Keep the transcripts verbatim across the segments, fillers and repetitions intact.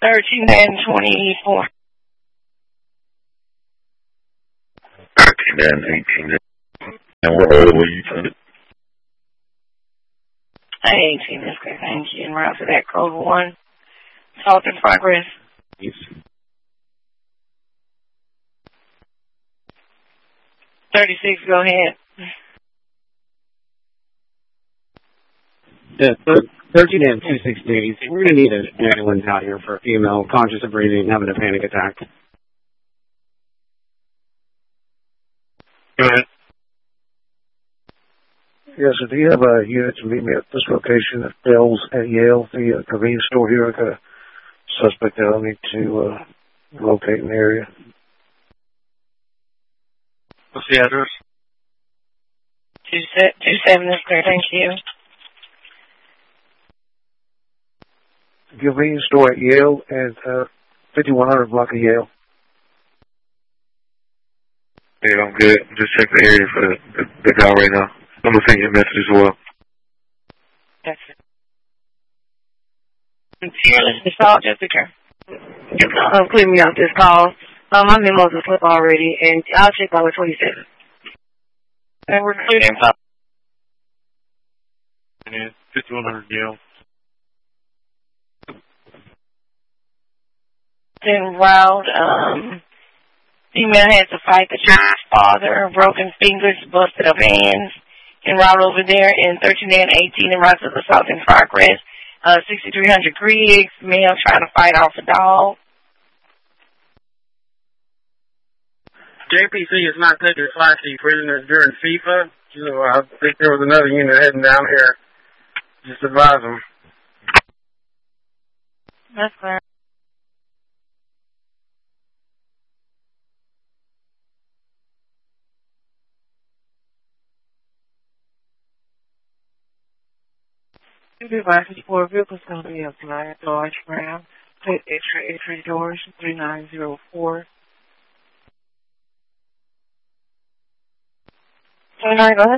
thirteen and twenty-four. thirteen and eighteen. And what order were you to it? eighteen, that's great, thank you. And route to that code one. Assault in progress. Yes. thirty-six, go ahead. Yeah, thirteen and two sixteen. We're going to need an ambulance out here for a female conscious of breathing, having a panic attack. Go ahead. Yes, sir. Do you have a unit to meet me at this location at Bell's at Yale, the uh, convenience store here? I got a suspect that I'll need to uh, locate in the area. What's the address? Two, se- two seven is clear, thank you. Convenience store at Yale and uh, fifty-one hundred block of Yale. Yeah, I'm good. Just check the area for the, the, the guy right now. I'm going to send you a message as well. That's it. Fearless assault, Jessica. Um, clear me out this call. Um, my memo's a slip already, and I'll check by the twenty-seven. And we're cleared info. And fifty-one hundred Yale. En route, um, female had to fight the child's father, broken fingers, busted up hands. En route over there in thirteen and eighteen, en route to the assault in progress. Uh, sixty-three hundred Griggs, male trying to fight off a dog. J P C is not taking flashy prisoners during FIFA. So I think there was another unit heading down here. Just advise them. That's clear. Device for vehicles going to be applied. Dodge Brown. Plate entry, entry doors, three nine zero four. twenty-nine, go ahead.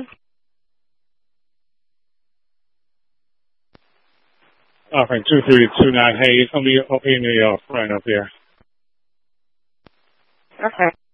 Offering two three two nine. Hey, it's going to be up in the uh, front up here. Okay.